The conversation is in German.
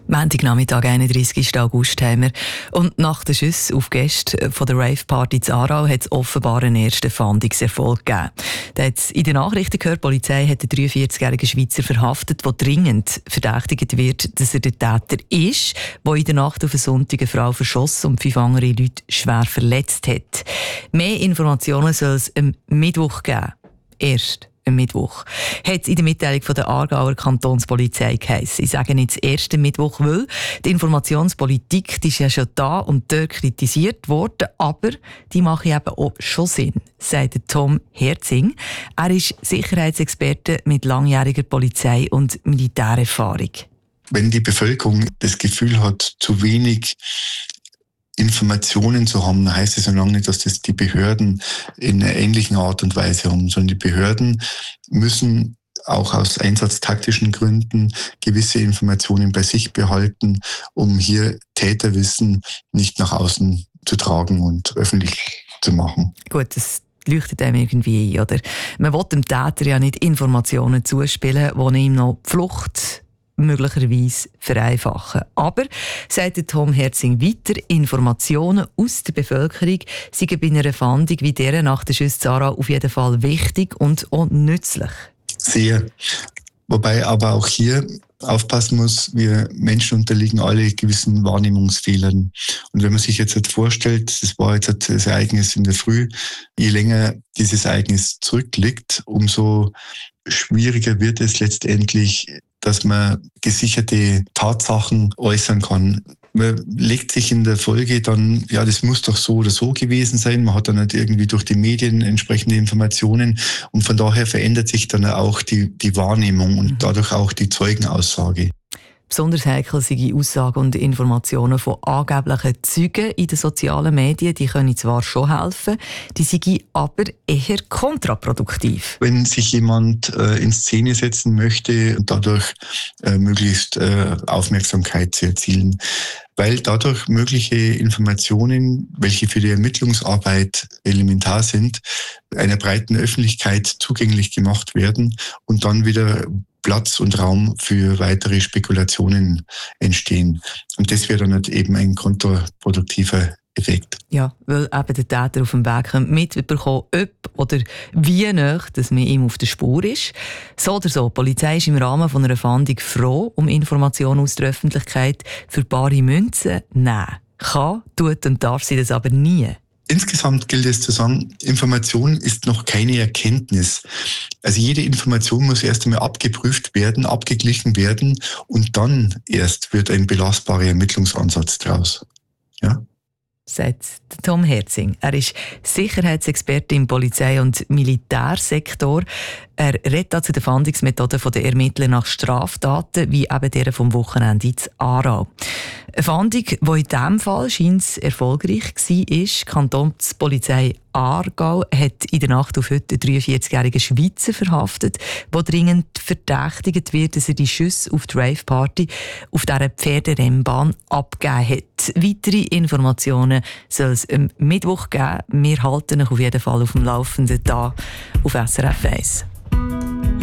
Montagnachmittag, 31. August haben wir. Und nach den Schüssen auf Gäste von der Rave-Party in Aarau hat es offenbar einen ersten Fahndungserfolg gegeben. Da hat es in den Nachrichten gehört, die Polizei hat den 43-jährigen Schweizer verhaftet, der dringend verdächtigt wird, dass er der Täter ist, der in der Nacht auf eine Sonntag eine Frau verschossen und 5 andere Leute schwer verletzt hat. Mehr Informationen soll es am Mittwoch geben. Erst am Mittwoch. Hat es in der Mitteilung von der Aargauer Kantonspolizei geheissen. Ich sage nicht das erste Mittwoch, weil die Informationspolitik, die ist ja schon da und dort kritisiert worden, aber die mache eben auch schon Sinn, sagt Tom Herzing. Er ist Sicherheitsexperte mit langjähriger Polizei- und Militärerfahrung. Wenn die Bevölkerung das Gefühl hat, zu wenig Informationen zu haben, heißt es ja lange nicht, dass das die Behörden in einer ähnlichen Art und Weise haben, sondern die Behörden müssen auch aus einsatztaktischen Gründen gewisse Informationen bei sich behalten, um hier Täterwissen nicht nach außen zu tragen und öffentlich zu machen. Gut, das leuchtet einem irgendwie ein, oder? Man will dem Täter ja nicht Informationen zuspielen, die ihm noch die Flucht möglicherweise vereinfachen. Aber, sagt Tom Herzing weiter, Informationen aus der Bevölkerung seien bei einer Fahndung wie dieser nach der Schüsse in Aarau auf jeden Fall wichtig und auch nützlich. Sehr. Wobei aber auch hier aufpassen muss, wir Menschen unterliegen alle gewissen Wahrnehmungsfehlern. Und wenn man sich jetzt vorstellt, das war jetzt das Ereignis in der Früh, je länger dieses Ereignis zurückliegt, umso schwieriger wird es letztendlich, dass man gesicherte Tatsachen äußern kann. Man legt sich in der Folge dann, ja, das muss doch so oder so gewesen sein. Man hat dann nicht irgendwie durch die Medien entsprechende Informationen und von daher verändert sich dann auch die Wahrnehmung und dadurch auch die Zeugenaussage. Besonders heikel sind Aussagen und Informationen von angeblichen Zeugen in den sozialen Medien. Die können zwar schon helfen, die sind aber eher kontraproduktiv. Wenn sich jemand in Szene setzen möchte und dadurch möglichst Aufmerksamkeit zu erzielen, weil dadurch mögliche Informationen, welche für die Ermittlungsarbeit elementar sind, einer breiten Öffentlichkeit zugänglich gemacht werden und dann wieder Platz und Raum für weitere Spekulationen entstehen. Und das wäre dann halt eben ein kontraproduktiver Effekt. Ja, weil eben der Täter auf dem Weg mitbekommen, ob oder wie nah dass man ihm auf der Spur ist. So oder so, die Polizei ist im Rahmen von einer Fahndung froh um Informationen aus der Öffentlichkeit. Für bare Münzen nein. Kann, tut und darf sie das aber nie. Insgesamt gilt es zu sagen, Information ist noch keine Erkenntnis. Also jede Information muss erst einmal abgeprüft werden, abgeglichen werden und dann erst wird ein belastbarer Ermittlungsansatz daraus. Ja? Sagt Tom Herzing. Er ist Sicherheitsexperte im Polizei- und Militärsektor. Er redet zu den Fahndungsmethoden der Ermittler nach Straftaten, wie eben der vom Wochenende in Aarau. Eine Fahndung, die in diesem Fall scheint erfolgreich war. Die Kantonspolizei Aargau hat in der Nacht auf heute einen 43-jährigen Schweizer verhaftet, der dringend verdächtigt wird, dass er die Schüsse auf die Rave-Party auf dieser Pferderennbahn abgegeben hat. Weitere Informationen soll es am Mittwoch geben. Wir halten euch auf jeden Fall auf dem Laufenden da auf SRF 1.